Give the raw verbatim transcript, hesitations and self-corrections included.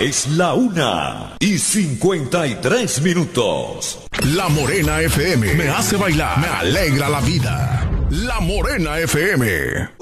Es la una y cincuenta y tres minutos. La Morena F M me hace bailar, me alegra la vida. La Morena F M.